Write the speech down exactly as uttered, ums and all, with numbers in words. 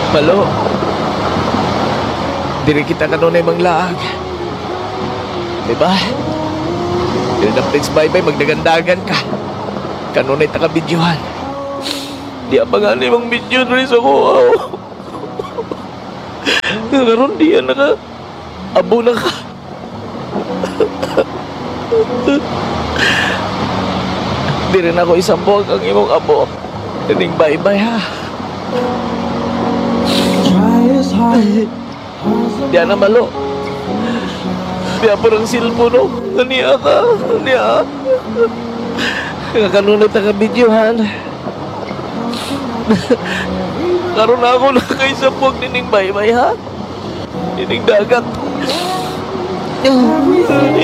Malo, diri kita kanunay manglaag. Diba? Diri na Prince Baybay, magdagandagan ka. Kanunay taka-videohan. Di apa nga ni mang video rin sa ko. Karon di yan naka abo na ka. Di rin ako isang buwag ang imong abo. Tining Baybay ha. Di na malo. Di pa rin silpo no. Ganiya ka. Ganiya. Kakanunay taka-videohan. Karon na ako na kay sa puwag nining Baybay ha. Nining dagat.